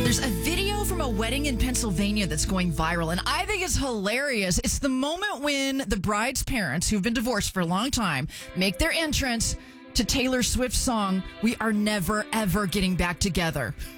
There's a video from a wedding in Pennsylvania that's going viral, and I think it's hilarious. It's the moment when the bride's parents, who've been divorced for a long time, make their entrance to Taylor Swift's song, "We Are Never, Ever Getting Back Together."